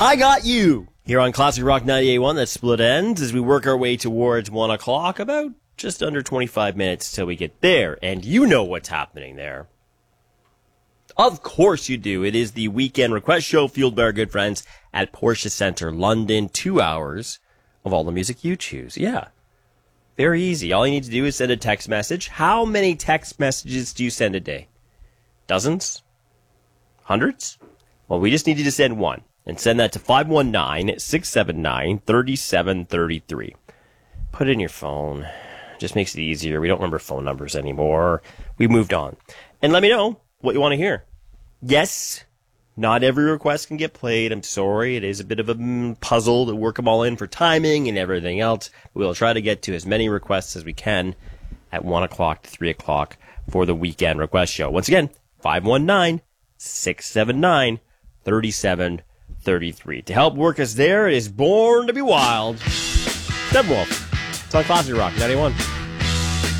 I Got You here on Classic Rock 98.1. That split ends as we work our way towards 1 o'clock, about just under 25 minutes till we get there. And you know what's happening there. Of course you do. It is the weekend request show fueled by our good friends at Porsche Centre London. 2 hours of all the music you choose. Yeah. Very easy. All you need to do is send a text message. How many text messages do you send a day? Dozens? Hundreds? Well, we just need you to send one. And send that to 519-679-3733. Put it in your phone. Just makes it easier. We don't remember phone numbers anymore. We moved on. And let me know what you want to hear. Yes, not every request can get played. I'm sorry. It is a bit of a puzzle to work them all in for timing and everything else. We'll try to get to as many requests as we can at 1 o'clock to 3 o'clock for the weekend request show. Once again, 519-679-3733. To help work us there, it is Born to be Wild. Steppenwolf. It's on Classic Rock 91.